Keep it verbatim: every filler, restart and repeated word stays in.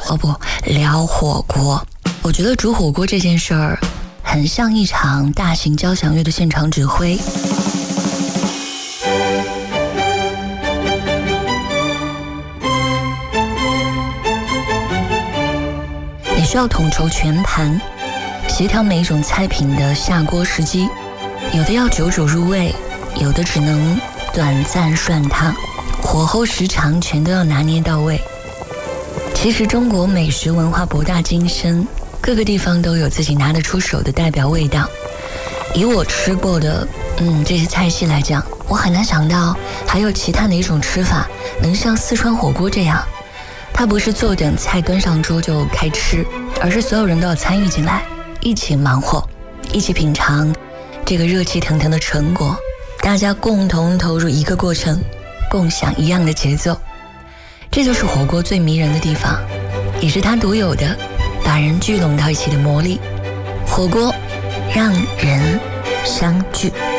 哦不，聊火锅。我觉得煮火锅这件事儿很像一场大型交响乐的现场指挥。你需要统筹全盘，协调每一种菜品的下锅时机，有的要久煮入味，有的只能短暂涮烫，火候时长全都要拿捏到位。其实中国美食文化博大精深，各个地方都有自己拿得出手的代表味道。以我吃过的嗯这些菜系来讲，我很难想到还有其他哪一种吃法能像四川火锅这样，它不是坐等菜端上桌就开吃，而是所有人都要参与进来，一起忙活，一起品尝这个热气腾腾的成果，大家共同投入一个过程，共享一样的节奏。这就是火锅最迷人的地方，也是它独有的把人聚拢到一起的魔力。火锅让人相聚。